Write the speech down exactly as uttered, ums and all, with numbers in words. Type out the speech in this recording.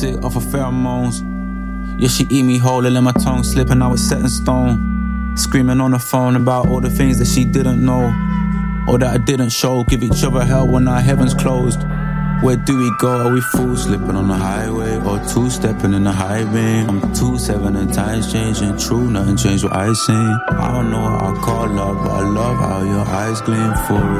sick off of pheromones. Yeah, she eat me whole and let my tongue slip and I was set in stone. Screaming on the phone about all the things that she didn't know, or that I didn't show. Give each other hell when our heavens closed. Where do we go? Are we fools slipping on the highway or two-stepping in the high ring? I'm two seven and times changing. True, nothing changed what I seen. I don't know how I call love, but I love how your eyes gleam for it.